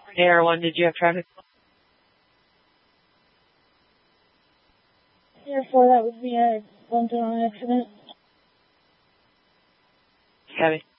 AR1, did you have traffic? Air 4, that would be a bumped on accident. Copy.